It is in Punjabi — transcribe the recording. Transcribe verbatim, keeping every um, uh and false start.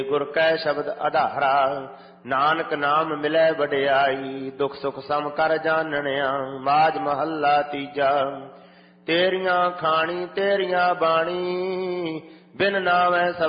ਗੁਰ ਕੈ ਸ਼ਬਦ ਆਧਾਰਾ, ਨਾਨਕ ਨਾਮ ਮਿਲੈ ਵਡਿਆਈ। ਦੁਖ ਸੁਖ ਸਮ ਕਰ ਜਾਣਿਆ, ਮਾਝ ਮਹੱਲਾ ਤੀਜਾ। ਤੇਰੀਆਂ ਖਾਣੀ ਤੇਰੀਆਂ ਬਾਣੀ, ਬਿਨ ਨਾਵੈ ਸਭ